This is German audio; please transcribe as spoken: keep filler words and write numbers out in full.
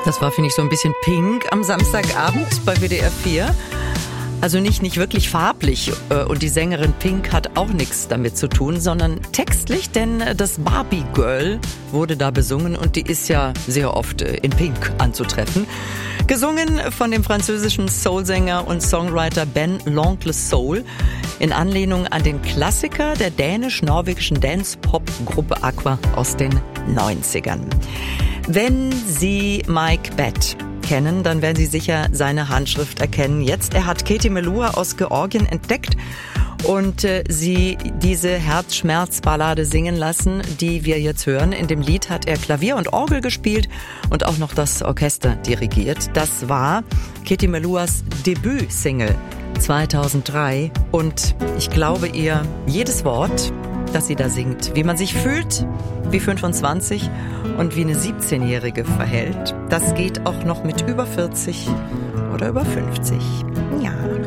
Das war, finde ich, so ein bisschen Pink am Samstagabend bei W D R vier. Also nicht, nicht wirklich farblich. Und die Sängerin Pink hat auch nichts damit zu tun, sondern textlich, denn das Barbie Girl wurde da besungen und die ist ja sehr oft in Pink anzutreffen. Gesungen von dem französischen Soulsänger und Songwriter Ben L'Oncle Soul in Anlehnung an den Klassiker der dänisch-norwegischen Dance-Pop-Gruppe Aqua aus den neunzigern. Wenn Sie Mike Batt kennen, dann werden Sie sicher seine Handschrift erkennen. Jetzt, er hat Katie Melua aus Georgien entdeckt und äh, sie diese Herzschmerzballade singen lassen, die wir jetzt hören. In dem Lied hat er Klavier und Orgel gespielt und auch noch das Orchester dirigiert. Das war Katie Meluas Debütsingle zweitausenddrei und ich glaube ihr jedes Wort, das sie da singt. Wie man sich fühlt, wie fünfundzwanzig und wie eine siebzehnjährige verhält. Das geht auch noch mit über vierzig oder über fünfzig. Ja.